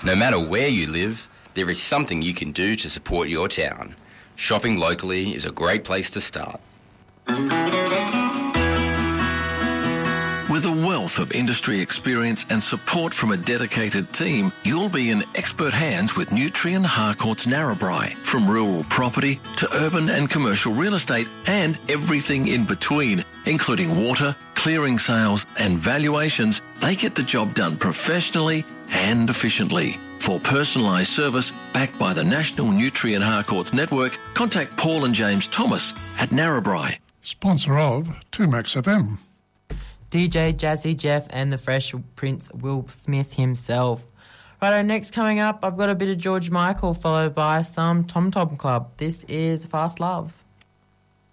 No matter where you live, there is something you can do to support your town. Shopping locally is a great place to start. With a wealth of industry experience and support from a dedicated team, you'll be in expert hands with Nutrien Harcourts Narrabri. From rural property to urban and commercial real estate and everything in between, including water, clearing sales and valuations, they get the job done professionally and efficiently. For personalised service backed by the National Nutrien Harcourts Network, contact Paul and James Thomas at Narrabri. Sponsor of 2Max FM. DJ Jazzy Jeff and the Fresh Prince Will Smith himself. Righto, next coming up, I've got a bit of George Michael followed by some Tom Tom Club. This is Fast Love.